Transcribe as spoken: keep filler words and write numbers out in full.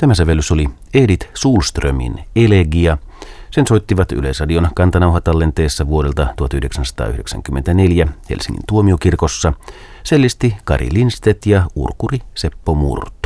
Tämä sävellys oli Edith Sulströmin Elegia. Sen soittivat Yleisradion kantanauhatallenteessa vuodelta tuhatyhdeksänsataayhdeksänkymmentäneljä Helsingin tuomiokirkossa sellisti Kari Lindstedt ja urkuri Seppo Murto.